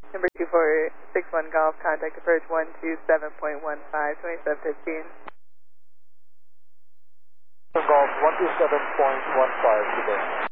Number 2461 Golf, contact approach 127.15, 2715. Golf 127.15 today.